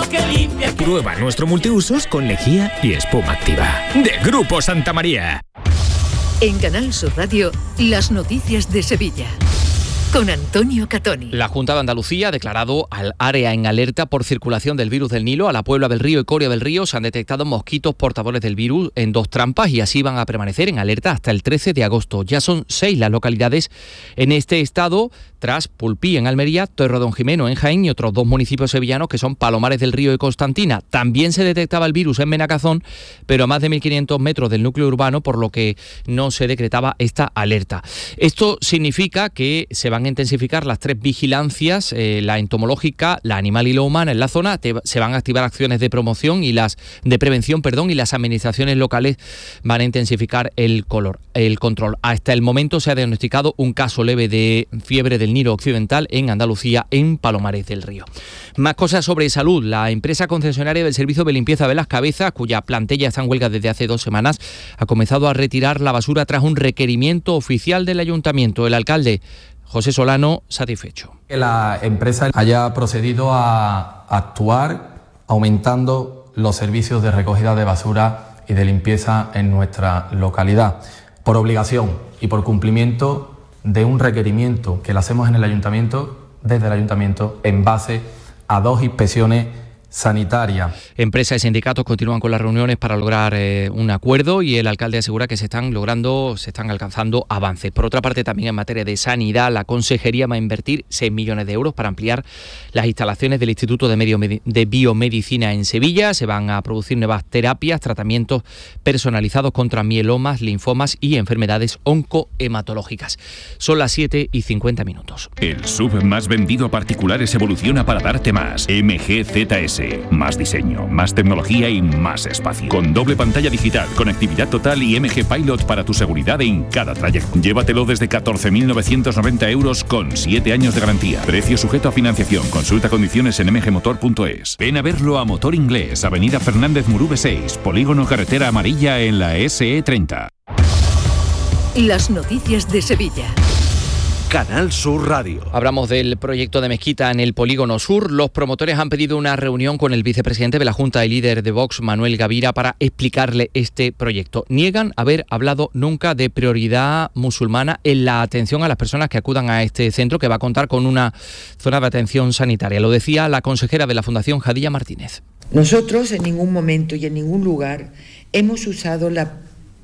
que limpia. Prueba nuestro multiusos con lejía y espuma activa. De Grupo Santa María. En Canal Sur Radio, las noticias de Sevilla. Con Antonio Catoni. La Junta de Andalucía ha declarado al área en alerta por circulación del virus del Nilo. A la Puebla del Río y Coria del Río se han detectado mosquitos portadores del virus en 2 trampas y así van a permanecer en alerta hasta el 13 de agosto. Ya son 6 las localidades en este estado, tras Pulpí en Almería, Torredonjimeno en Jaén y otros 2 municipios sevillanos que son Palomares del Río y Constantina. También se detectaba el virus en Benacazón, pero a más de 1.500 metros del núcleo urbano, por lo que no se decretaba esta alerta. Esto significa que se van a intensificar las 3 vigilancias, la entomológica, la animal y la humana en la zona. Se van a activar acciones de promoción y las de prevención, y las administraciones locales van a intensificar el control. Hasta el momento se ha diagnosticado un caso leve de fiebre del Nilo occidental en Andalucía, en Palomares del Río. Más cosas sobre salud. La empresa concesionaria del servicio de limpieza de Las Cabezas, cuya plantilla está en huelga desde hace 2 semanas, ha comenzado a retirar la basura tras un requerimiento oficial del ayuntamiento. El alcalde José Solano, satisfecho. Que la empresa haya procedido a actuar aumentando los servicios de recogida de basura y de limpieza en nuestra localidad, por obligación y por cumplimiento de un requerimiento que le hacemos en el ayuntamiento, desde el ayuntamiento, en base a 2 inspecciones sanitaria. Empresa y sindicatos continúan con las reuniones para lograr un acuerdo y el alcalde asegura que se están alcanzando avances. Por otra parte, también en materia de sanidad, la Consejería va a invertir 6 millones de euros para ampliar las instalaciones del Instituto de Biomedicina en Sevilla. Se van a producir nuevas terapias, tratamientos personalizados contra mielomas, linfomas y enfermedades oncohematológicas. Son las 7:50. El SUV más vendido a particulares evoluciona para darte más. MGZS. Más diseño, más tecnología y más espacio. Con doble pantalla digital, conectividad total y MG Pilot para tu seguridad en cada trayecto. Llévatelo desde 14.990 euros con 7 años de garantía. Precio sujeto a financiación. Consulta condiciones en mgmotor.es. Ven a verlo a Motor Inglés, Avenida Fernández Murube 6, Polígono Carretera Amarilla en la SE30. Las noticias de Sevilla. Canal Sur Radio. Hablamos del proyecto de mezquita en el Polígono Sur. Los promotores han pedido una reunión con el vicepresidente de la Junta y líder de Vox, Manuel Gavira, para explicarle este proyecto. Niegan haber hablado nunca de prioridad musulmana en la atención a las personas que acudan a este centro, que va a contar con una zona de atención sanitaria. Lo decía la consejera de la Fundación, Jadilla Martínez. Nosotros en ningún momento y en ningún lugar hemos usado la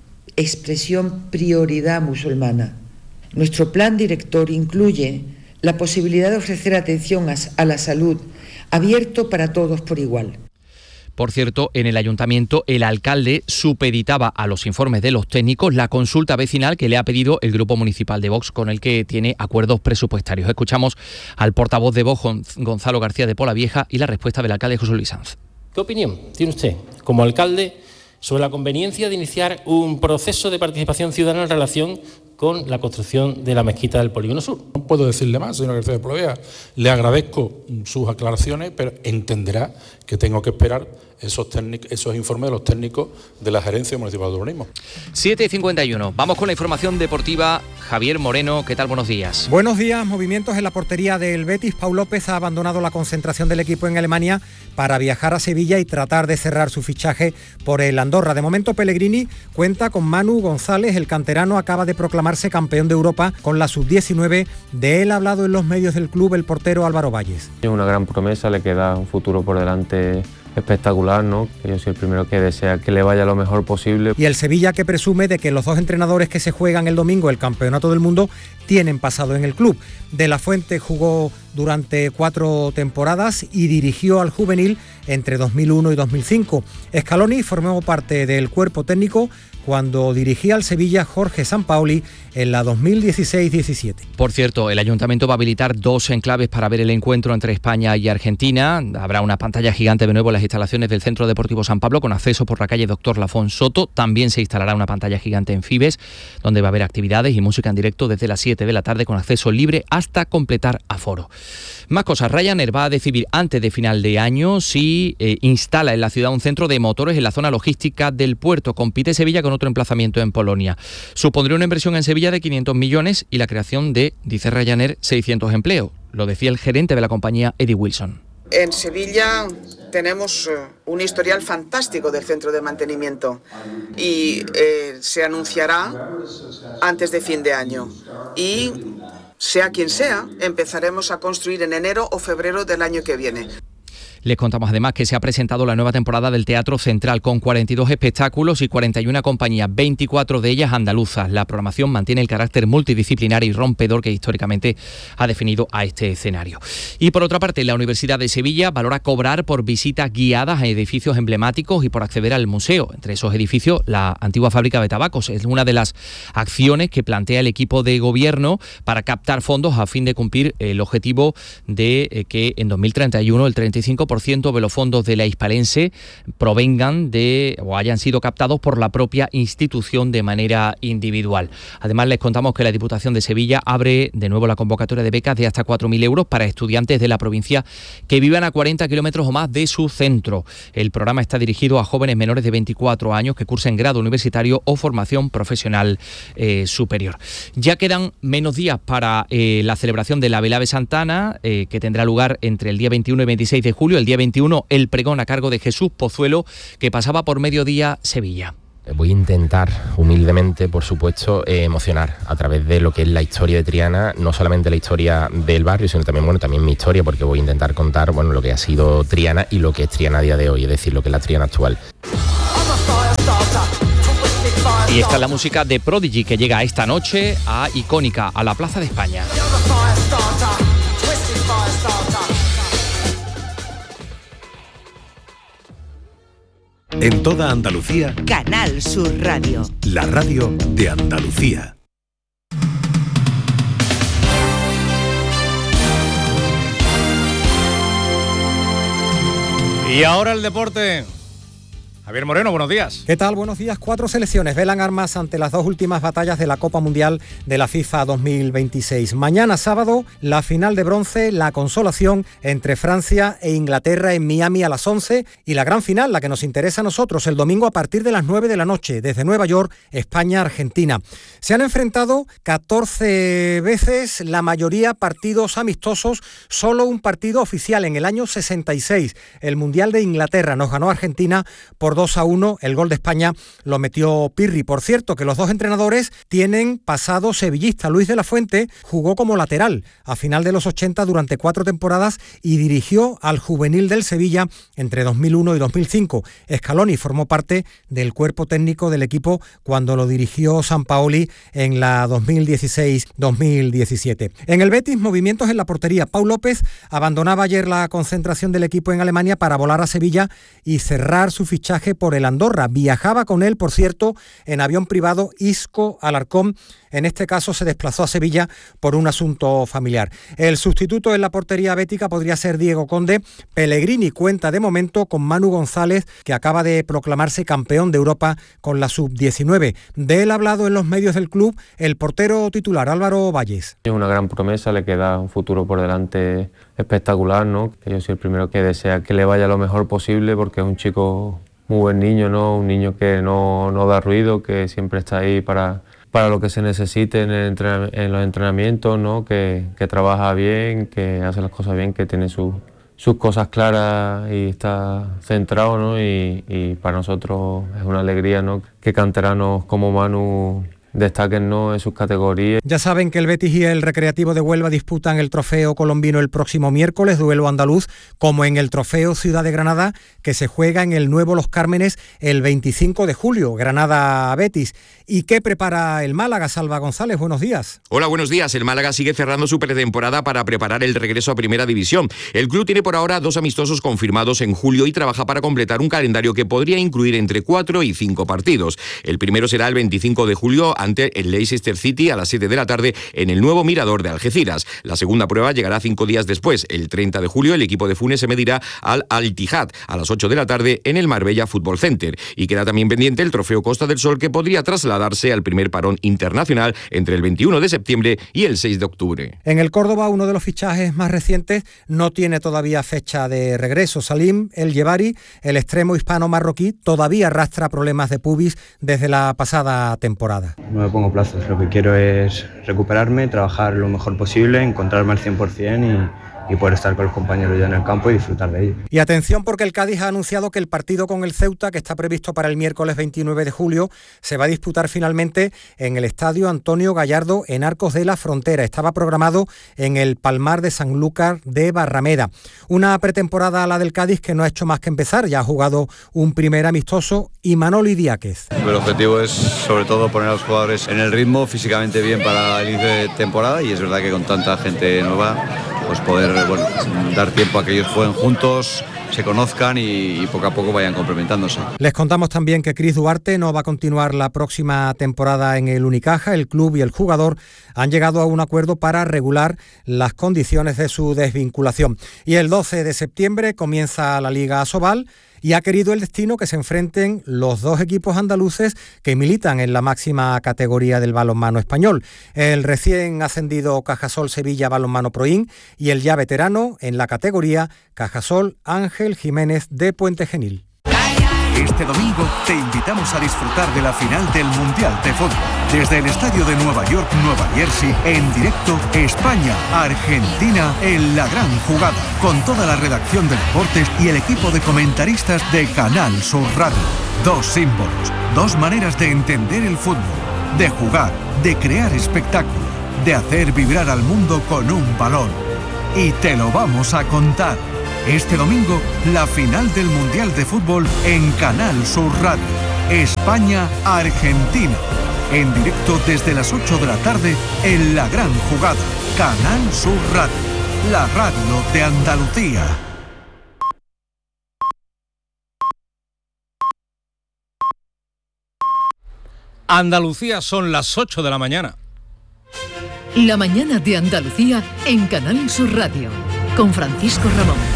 expresión prioridad musulmana. Nuestro plan director incluye la posibilidad de ofrecer atención a la salud abierto para todos por igual. Por cierto, en el ayuntamiento el alcalde supeditaba a los informes de los técnicos la consulta vecinal que le ha pedido el grupo municipal de Vox, con el que tiene acuerdos presupuestarios. Escuchamos al portavoz de Vox, Gonzalo García de Polavieja, y la respuesta del alcalde José Luis Sanz. ¿Qué opinión tiene usted, como alcalde, sobre la conveniencia de iniciar un proceso de participación ciudadana en relación con la construcción de la mezquita del Polígono Sur? No puedo decirle más, señor García de Polavieja. Le agradezco sus aclaraciones, pero entenderá que tengo que esperar esos informes de los técnicos de la Gerencia Municipal de Urbanismo. 7:51. Vamos con la información deportiva. Javier Moreno, ¿qué tal? Buenos días. Buenos días. Movimientos en la portería del Betis. Pau López ha abandonado la concentración del equipo en Alemania para viajar a Sevilla y tratar de cerrar su fichaje por el Andorra. De momento, Pellegrini cuenta con Manu González. El canterano acaba de proclamarse campeón de Europa con la sub-19. De él ha hablado en los medios del club el portero Álvaro Valles. Es una gran promesa, le queda un futuro por delante espectacular, ¿no? Yo soy el primero que desea que le vaya lo mejor posible. Y el Sevilla, que presume de que los 2 entrenadores que se juegan el domingo el campeonato del mundo tienen pasado en el club. De la Fuente jugó durante 4 temporadas y dirigió al juvenil entre 2001 y 2005. Scaloni formó parte del cuerpo técnico cuando dirigía al Sevilla Jorge Sampaoli en la 2016-17. Por cierto, el ayuntamiento va a habilitar 2 enclaves para ver el encuentro entre España y Argentina. Habrá una pantalla gigante de nuevo en las instalaciones del Centro Deportivo San Pablo, con acceso por la calle Doctor Lafón Soto. También se instalará una pantalla gigante en Fibes, donde va a haber actividades y música en directo desde las 7 de la tarde, con acceso libre hasta completar aforo. Más cosas. Ryanair va a decidir antes de final de año si instala en la ciudad un centro de motores en la zona logística del puerto. Compite Sevilla con otro emplazamiento en Polonia. Supondría una inversión en Sevilla de 500 millones y la creación de, dice Ryanair, 600 empleos. Lo decía el gerente de la compañía, Eddie Wilson. En Sevilla tenemos un historial fantástico del centro de mantenimiento y se anunciará antes de fin de año. Y sea quien sea, empezaremos a construir en enero o febrero del año que viene. Les contamos además que se ha presentado la nueva temporada del Teatro Central con 42 espectáculos y 41 compañías, 24 de ellas andaluzas. La programación mantiene el carácter multidisciplinar y rompedor que históricamente ha definido a este escenario. Y por otra parte, la Universidad de Sevilla valora cobrar por visitas guiadas a edificios emblemáticos y por acceder al museo. Entre esos edificios, la antigua fábrica de tabacos es una de las acciones que plantea el equipo de gobierno para captar fondos a fin de cumplir el objetivo de que en 2031 el 35% de los fondos de la hispalense provengan de o hayan sido captados por la propia institución de manera individual. Además, les contamos que la Diputación de Sevilla abre de nuevo la convocatoria de becas de hasta 4.000 euros para estudiantes de la provincia que vivan a 40 kilómetros o más de su centro. El programa está dirigido a jóvenes menores de 24 años que cursen grado universitario o formación profesional superior. Ya quedan menos días para la celebración de la Velada de Santa Ana, que tendrá lugar entre el día 21 y 26 de julio. El día 21, el pregón a cargo de Jesús Pozuelo, que pasaba por Mediodía Sevilla. Voy a intentar, humildemente, por supuesto, emocionar a través de lo que es la historia de Triana, no solamente la historia del barrio, sino también mi historia, porque voy a intentar contar lo que ha sido Triana y lo que es Triana a día de hoy, es decir, lo que es la Triana actual. Y esta es la música de Prodigy, que llega esta noche a Icónica, a la Plaza de España. En toda Andalucía, Canal Sur Radio. La radio de Andalucía. Y ahora el deporte. Javier Moreno, buenos días. ¿Qué tal? Buenos días. 4 selecciones velan armas ante las 2 últimas batallas de la Copa Mundial de la FIFA 2026. Mañana sábado, la final de bronce, la consolación entre Francia e Inglaterra en Miami a las 11 y la gran final, la que nos interesa a nosotros, el domingo a partir de las 9 de la noche, desde Nueva York, España-Argentina. Se han enfrentado 14 veces, la mayoría partidos amistosos, solo un partido oficial en el año 66, el Mundial de Inglaterra. Nos ganó Argentina por 2-1, el gol de España lo metió Pirri. Por cierto, que los dos entrenadores tienen pasado sevillista. Luis de la Fuente jugó como lateral a final de los 80 durante 4 temporadas y dirigió al juvenil del Sevilla entre 2001 y 2005. Scaloni formó parte del cuerpo técnico del equipo cuando lo dirigió Sampaoli en la 2016-2017. En el Betis, movimientos en la portería. Pau López abandonaba ayer la concentración del equipo en Alemania para volar a Sevilla y cerrar su fichaje por el Andorra. Viajaba con él, por cierto, en avión privado Isco Alarcón. En este caso se desplazó a Sevilla por un asunto familiar. El sustituto en la portería bética podría ser Diego Conde. Pellegrini cuenta de momento con Manu González, que acaba de proclamarse campeón de Europa con la sub-19. De él ha hablado en los medios del club el portero titular Álvaro Valles. Es una gran promesa, le queda un futuro por delante espectacular, ¿no? Yo soy el primero que desea que le vaya lo mejor posible, porque es un chico muy buen niño, ¿no? Un niño que no da ruido, que siempre está ahí para lo que se necesite en los entrenamientos, ¿no? Que trabaja bien, que hace las cosas bien, que tiene sus cosas claras y está centrado, ¿no? Y para nosotros es una alegría, ¿no? Que canteranos como Manu destaquen, ¿no?, en sus categorías. Ya saben que el Betis y el Recreativo de Huelva disputan el trofeo colombino el próximo miércoles, duelo andaluz, como en el trofeo Ciudad de Granada, que se juega en el nuevo Los Cármenes el 25 de julio, Granada-Betis. ¿Y qué prepara el Málaga? Salva González, buenos días. Hola, buenos días. El Málaga sigue cerrando su pretemporada para preparar el regreso a Primera División. El club tiene por ahora 2 amistosos confirmados en julio y trabaja para completar un calendario que podría incluir entre 4 y 5 partidos. El primero será el 25 de julio ante el Leicester City a las 7 de la tarde en el nuevo Mirador de Algeciras. La segunda prueba llegará 5 días después. El 30 de julio el equipo de Funes se medirá al Al-Ittihad a las 8 de la tarde en el Marbella Fútbol Center. Y queda también pendiente el trofeo Costa del Sol, que podría trasladarse al primer parón internacional entre el 21 de septiembre y el 6 de octubre. En el Córdoba, uno de los fichajes más recientes no tiene todavía fecha de regreso. Salim El Yevari, el extremo hispano-marroquí, todavía arrastra problemas de pubis desde la pasada temporada. No me pongo plazos, lo que quiero es recuperarme, trabajar lo mejor posible, encontrarme al 100% y poder estar con los compañeros ya en el campo y disfrutar de ello. Y atención, porque el Cádiz ha anunciado que el partido con el Ceuta, que está previsto para el miércoles 29 de julio, se va a disputar finalmente en el estadio Antonio Gallardo en Arcos de la Frontera. Estaba programado en el Palmar de Sanlúcar de Barrameda. Una pretemporada a la del Cádiz que no ha hecho más que empezar. Ya ha jugado un primer amistoso y Manolo Idiáquez. El objetivo es sobre todo poner a los jugadores en el ritmo, físicamente bien para el inicio de temporada, y es verdad que con tanta gente nueva pues poder dar tiempo a que ellos jueguen juntos, se conozcan y poco a poco vayan complementándose. Les contamos también que Cris Duarte no va a continuar la próxima temporada en el Unicaja. El club y el jugador han llegado a un acuerdo para regular las condiciones de su desvinculación. Y el 12 de septiembre comienza la Liga Asobal y ha querido el destino que se enfrenten los dos equipos andaluces que militan en la máxima categoría del balonmano español. El recién ascendido Cajasol Sevilla Balonmano Proin y el ya veterano en la categoría Cajasol Ángel Jiménez de Puente Genil. Este domingo te invitamos a disfrutar de la final del Mundial de Fútbol. Desde el estadio de Nueva York, Nueva Jersey, en directo, España-Argentina en la gran jugada. Con toda la redacción de deportes y el equipo de comentaristas de Canal Sur Radio. Dos símbolos, dos maneras de entender el fútbol, de jugar, de crear espectáculo, de hacer vibrar al mundo con un balón. Y te lo vamos a contar. Este domingo, la final del Mundial de Fútbol en Canal Sur Radio. España-Argentina. En directo desde las 8 de la tarde en La Gran Jugada. Canal Sur Radio. La radio de Andalucía. Andalucía, son las 8 de la mañana. La mañana de Andalucía en Canal Sur Radio. Con Francisco Ramón.